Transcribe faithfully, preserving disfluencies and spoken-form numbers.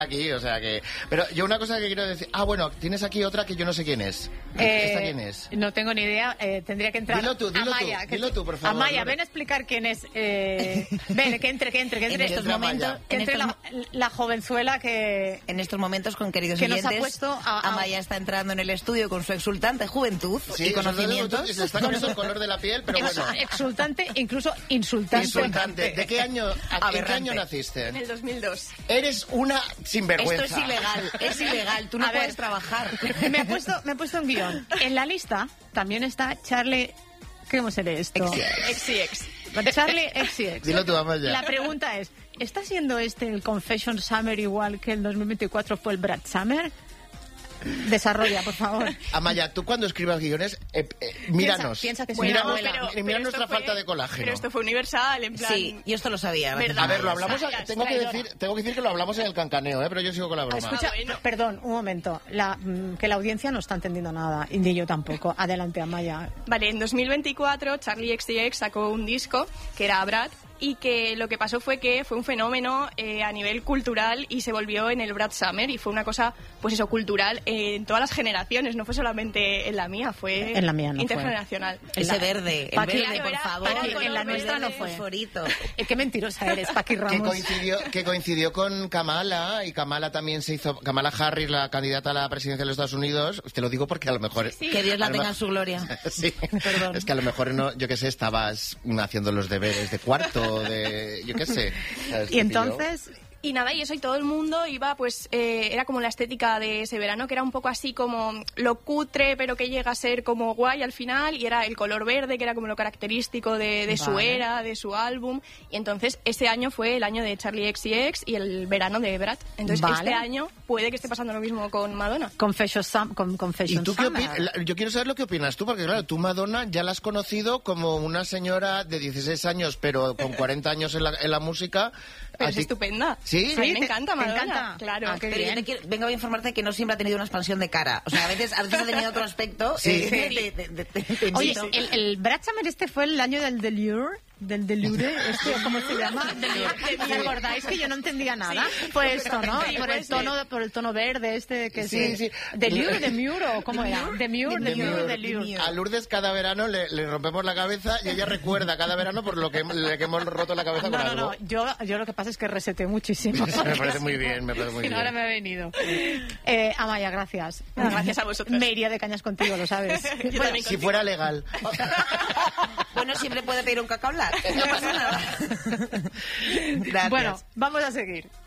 aquí, o sea que... Pero yo una cosa que quiero decir... Ah, bueno, tienes aquí otra que yo no sé quién es. Eh, ¿Esta quién es? No tengo ni idea, eh, tendría que entrar... Dilo tú, dilo Amaya, tú, que dilo tú, por favor. Amaya, ven a explicar quién es... Eh... Ven, que entre, que entre, que entre. En estos momentos... Que entre en estos... la, la jovenzuela que... En estos momentos, con queridos que oyentes, nos ha puesto a, a... Amaya está entrando en el estudio con su exultante juventud sí, y conocimientos. Se está cambiando el color de la piel, pero Ex, bueno. Exultante, incluso insultante. Insultante. ¿De qué año, a, ¿en qué año naciste? En el dos mil dos. Eres una sinvergüenza. Esto es ilegal, es ilegal. Tú no A puedes ver, trabajar. Me he puesto, me he puesto un guión. En la lista también está Charlie... ¿Cómo se lee esto? X y X. Charlie X y X. Dilo tú, Amaya. La pregunta es, ¿está siendo este el Confession Summer igual que el dos mil veinticuatro fue el Brad Summer? Desarrolla, por favor. Amaya, tú cuando escribas guiones, eh, eh, míranos. Piensa, piensa que soy mira, una abuela. mira, pero mira esto nuestra fue- falta de colágeno. Pero esto fue universal, en plan... Sí, yo esto lo sabía. ¿Verdad? A ver, lo hablamos, Sayas, tengo que traidora. decir, tengo que decir que lo hablamos en el cancaneo, ¿eh? Pero yo sigo con la broma. Escucha, Ah, bueno. perdón, un momento. La, mm, que la audiencia no está entendiendo nada, y ni yo tampoco. Adelante, Amaya. Vale, en dos mil veinticuatro Charlie X C X sacó un disco que era Brad y que lo que pasó fue que fue un fenómeno eh, a nivel cultural y se volvió en el Brad Summer y fue una cosa, pues eso, cultural eh, en todas las generaciones, no fue solamente en la mía, fue En la mía no fue. intergeneracional. Ese La- verde, el Paqui, verde, era- por era- favor. era Paqui, en la color nuestra verde no fue. Fosforito. Eh, Qué mentirosa eres, Paqui Que Ramos. coincidió, que coincidió con Kamala, y Kamala también se hizo, Kamala Harris, la candidata a la presidencia de los Estados Unidos, te lo digo porque a lo mejor... Sí. Que Dios la a lo tenga mejor- en su gloria. Sí, Perdón. es que a lo mejor, no, yo qué sé, estabas haciendo los deberes de cuarto, de... yo qué sé. ¿sabes? Y entonces... Y nada, y eso, y todo el mundo iba, pues, eh, era como la estética de ese verano, que era un poco así como lo cutre, pero que llega a ser como guay al final, y era el color verde, que era como lo característico de, de su Vale. era, de su álbum, y entonces ese año fue el año de Charlie X C X y el verano de Brad. Entonces Vale. este año puede que esté pasando lo mismo con Madonna. Confession, Sum- con ¿Y Confession tú qué Summer. opinas? Yo quiero saber lo que opinas tú, porque claro, tú Madonna ya la has conocido como una señora de dieciséis años, pero con cuarenta años en la, en la música. Pero ¿A es ti- estupenda. ¿Sí? A mí Sí, me te- encanta te Madonna. encanta. Claro. Ah, qué Pero yo bien. te quiero, vengo a informarte que no siempre ha tenido una expansión de cara. O sea, a veces, a veces ha tenido otro aspecto. Sí. eh, te- te- te- te- te Oye, invito. el, el Brad Summer este fue el año del Delure, del Delure, este, ¿cómo se llama? Delure. ¿Os acordáis que yo no entendía nada? Fue esto, ¿no? Sí, Por puede el tono, por el tono verde este que Sí, es... sí. Delure, Demure, ¿o cómo era? Demure, De Demure, Mure. Delure. A Lourdes cada verano le, le rompemos la cabeza y ella recuerda cada verano por lo que, le, que hemos roto la cabeza No, con no, algo. no, yo, yo lo que pasa es que reseté muchísimo. Me parece muy bien, me parece muy Y bien. ahora me ha venido. Eh, Amaya, gracias. Nada, gracias a vosotros. Me iría de cañas contigo, lo sabes. Yo también Si fuera legal. Bueno, siempre puede pedir un cacao lat. No pasa nada. Gracias. Bueno, vamos a seguir.